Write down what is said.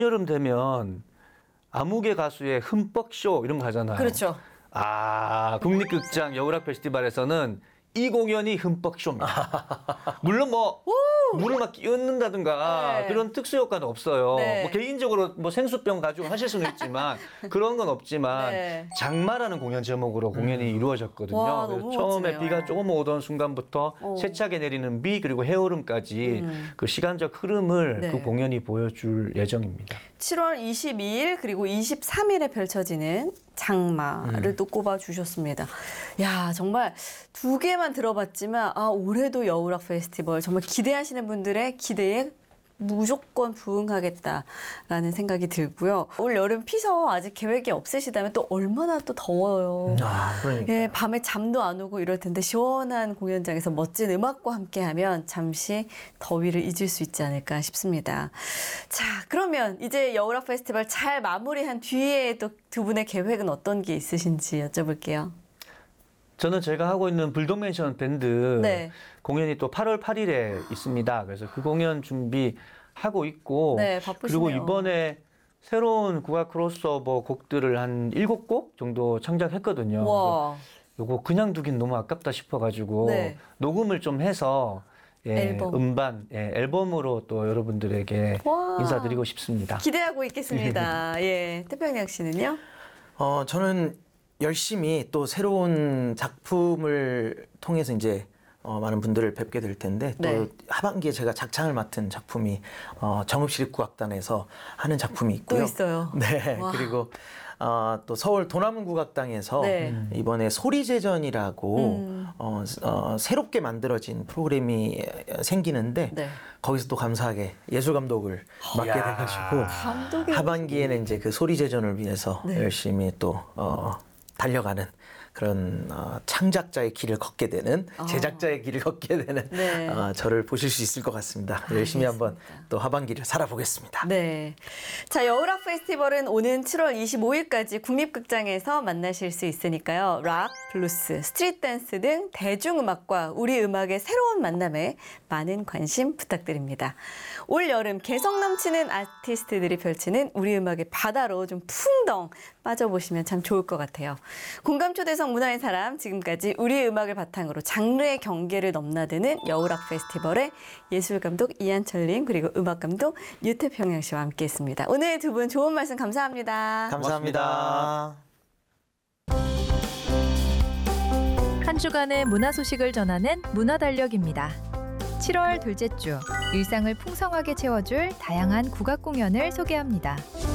여름 되면 아무개 가수의 흠뻑쇼 이런 거 하잖아요. 그렇죠. 국립극장 여우락 페스티벌에서는 이 공연이 흠뻑쇼입니다. 물론 뭐 물을 막 끼얹는다든가 네. 그런 특수 효과는 없어요. 네. 뭐 개인적으로 뭐 생수병 가지고 하실 수는 있지만 그런 건 없지만 네. 장마라는 공연 제목으로 공연이 이루어졌거든요. 와, 그래서 너무 처음에 멋지네요. 비가 조금 오던 순간부터 세차게 내리는 비 그리고 해오름까지 그 시간적 흐름을 네. 그 공연이 보여줄 예정입니다. 7월 22일 그리고 23일에 펼쳐지는 장마를 또 꼽아주셨습니다. 야, 정말 두 개만 들어봤지만 올해도 여우락 페스티벌 정말 기대하시는 분들의 기대에 무조건 부응하겠다라는 생각이 들고요. 올 여름 피서 아직 계획이 없으시다면 또 얼마나 또 더워요. 그러니까. 예, 밤에 잠도 안 오고 이럴 텐데 시원한 공연장에서 멋진 음악과 함께하면 잠시 더위를 잊을 수 있지 않을까 싶습니다. 자, 그러면 이제 여우락 페스티벌 잘 마무리한 뒤에 또 두 분의 계획은 어떤 게 있으신지 여쭤볼게요. 저는 제가 하고 있는 불독맨션 밴드 네. 공연이 또 8월 8일에 있습니다. 그래서 그 공연 준비하고 있고 네, 바쁘시네요. 그리고 이번에 새로운 국악 크로스오버 곡들을 한 7곡 정도 창작했거든요. 와. 요거 그냥 두긴 너무 아깝다 싶어가지고 네. 녹음을 좀 해서 앨범. 음반, 앨범으로 또 여러분들에게 와. 인사드리고 싶습니다. 기대하고 있겠습니다. 예, 태평양 씨는요? 저는 열심히 또 새로운 작품을 통해서 이제 많은 분들을 뵙게 될 텐데 또 네. 하반기에 제가 작창을 맡은 작품이 정읍시립국악단에서 하는 작품이 있고요. 또 있어요. 네. 와. 그리고 또 서울 도남국악당에서 네. 이번에 소리제전이라고 새롭게 만들어진 프로그램이 생기는데 네. 거기서 또 감사하게 예술 감독을 맡게 돼가지고 감독이 하반기에는 이제 그 소리제전을 위해서 네. 열심히 또 달려가는 그런 창작자의 길을 걷게 되는 제작자의 길을 걷게 되는 네. 저를 보실 수 있을 것 같습니다. 열심히 한번 또 하반기를 살아보겠습니다. 네. 자, 여우락 페스티벌은 오는 7월 25일까지 국립극장에서 만나실 수 있으니까요. 락, 블루스, 스트릿 댄스 등 대중음악과 우리 음악의 새로운 만남에 많은 관심 부탁드립니다. 올 여름 개성 넘치는 아티스트들이 펼치는 우리 음악의 바다로 좀 풍덩 빠져보시면 참 좋을 것 같아요. 공감 초대석 문화의 사람, 지금까지 우리 음악을 바탕으로 장르의 경계를 넘나드는 여우락 페스티벌의 예술감독 이한철님 그리고 음악감독 유태평양 씨와 함께했습니다. 오늘 두 분 좋은 말씀 감사합니다. 감사합니다. 한 주간의 문화 소식을 전하는 문화달력입니다. 7월 둘째 주, 일상을 풍성하게 채워줄 다양한 국악 공연을 소개합니다.